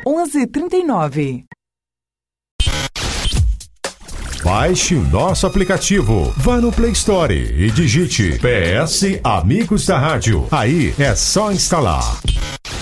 1139. Baixe nosso aplicativo. Vá no Play Store e digite PS Amigos da Rádio. Aí é só instalar.